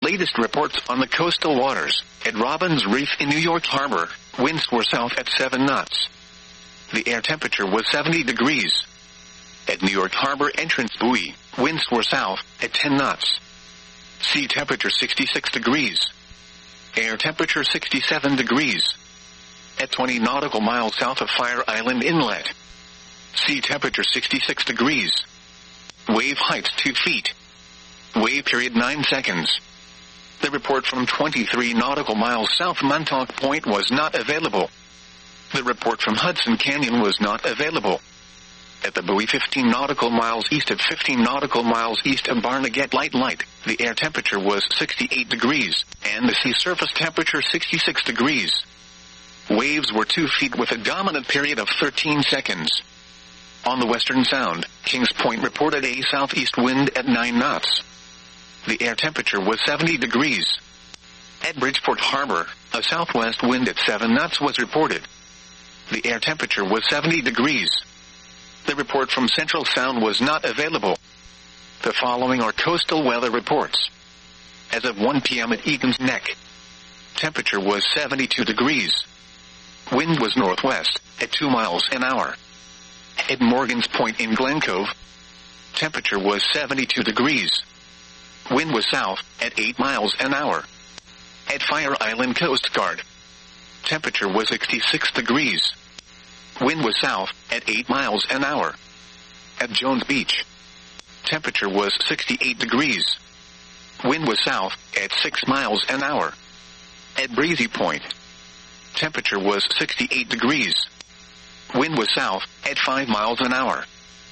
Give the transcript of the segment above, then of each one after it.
latest reports on the coastal waters. At Robbins Reef in New York Harbor, winds were south at 7 knots. The air temperature was 70 degrees. At New York Harbor entrance buoy, winds were south at 10 knots. Sea temperature 66 degrees. Air temperature 67 degrees. At 20 nautical miles south of Fire Island Inlet. Sea temperature 66 degrees. Wave height 2 feet. Wave period 9 seconds. The report from 23 nautical miles south Montauk Point was not available. The report from Hudson Canyon was not available. At the buoy 15 nautical miles east of 15 nautical miles east of Barnegat Light, the air temperature was 68 degrees, and the sea surface temperature 66 degrees. Waves were 2 feet with a dominant period of 13 seconds. On the Western Sound, Kings Point reported a southeast wind at 9 knots. The air temperature was 70 degrees. At Bridgeport Harbor, a southwest wind at 7 knots was reported. The air temperature was 70 degrees. The report from Central Sound was not available. The following are coastal weather reports. As of 1 p.m. at Egan's Neck, temperature was 72 degrees. Wind was northwest at 2 miles an hour. At Morgan's Point in Glen Cove, temperature was 72 degrees. Wind was south at 8 miles an hour. At Fire Island Coast Guard, temperature was 66 degrees. Wind was south at 8 miles an hour. At Jones Beach, temperature was 68 degrees. Wind was south at 6 miles an hour. At Breezy Point, temperature was 68 degrees. Wind was south at 5 miles an hour.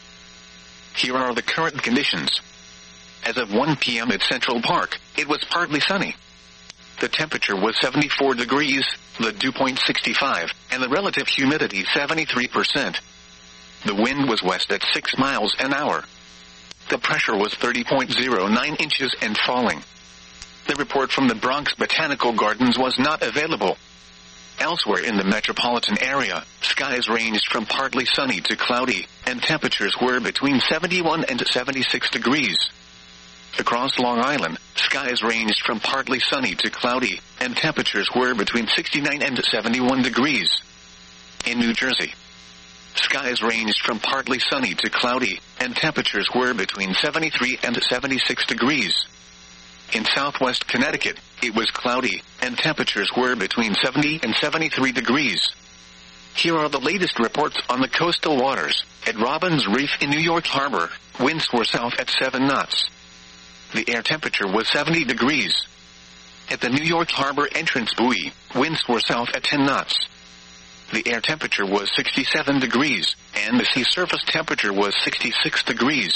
Here are the current conditions. As of 1 p.m. at Central Park, it was partly sunny. The temperature was 74 degrees, the dew point 65, and the relative humidity 73%. The wind was west at 6 miles an hour. The pressure was 30.09 inches and falling. The report from the Bronx Botanical Gardens was not available. Elsewhere in the metropolitan area, skies ranged from partly sunny to cloudy, and temperatures were between 71 and 76 degrees. Across Long Island, skies ranged from partly sunny to cloudy, and temperatures were between 69 and 71 degrees. In New Jersey, skies ranged from partly sunny to cloudy, and temperatures were between 73 and 76 degrees. In southwest Connecticut, it was cloudy, and temperatures were between 70 and 73 degrees. Here are the latest reports on the coastal waters. At Robbins Reef in New York Harbor, winds were south at 7 knots. The air temperature was 70 degrees. At the New York Harbor entrance buoy, winds were south at 10 knots. The air temperature was 67 degrees, and the sea surface temperature was 66 degrees.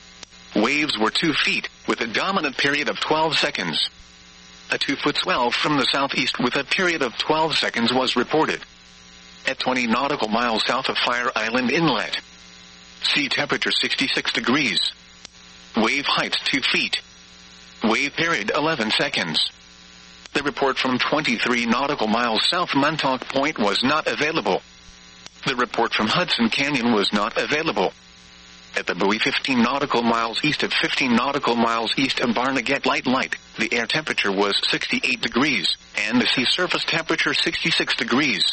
Waves were 2 feet, with a dominant period of 12 seconds. A 2-foot swell from the southeast with a period of 12 seconds was reported. At 20 nautical miles south of Fire Island Inlet, sea temperature 66 degrees. Wave height 2 feet. Wave period 11 seconds. The report from 23 nautical miles south Montauk Point was not available. The report from Hudson Canyon was not available. At the buoy 15 nautical miles east of 15 nautical miles east of Barnegat Light, the air temperature was 68 degrees, and the sea surface temperature 66 degrees.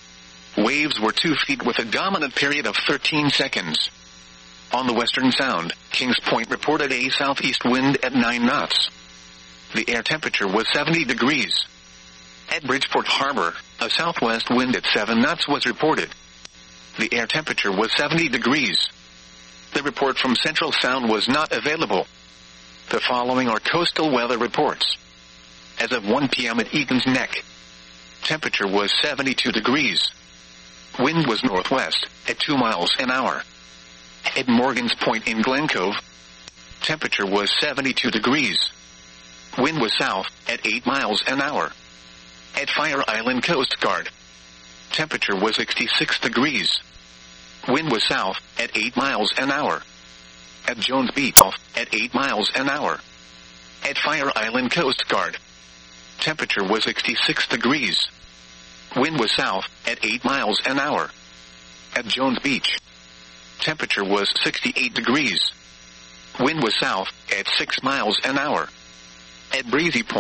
Waves were 2 feet with a dominant period of 13 seconds. On the Western Sound, Kings Point reported a southeast wind at 9 knots. The air temperature was 70 degrees. At Bridgeport Harbor, a southwest wind at 7 knots was reported. The air temperature was 70 degrees. The report from Central Sound was not available. The following are coastal weather reports. As of 1 p.m. at Egan's Neck, temperature was 72 degrees. Wind was northwest at 2 miles an hour. At Morgan's Point in Glen Cove, temperature was 72 degrees. Wind was south at 8 miles an hour. At Fire Island Coast Guard, temperature was 66 degrees. Wind was south at 8 miles an hour. At Jones Beach, at 8 miles an hour. At Fire Island Coast Guard, temperature was 66 degrees. Wind was south at 8 miles an hour. At Jones Beach, temperature was 68 degrees. Wind was south at 6 miles an hour. At Breezy Point,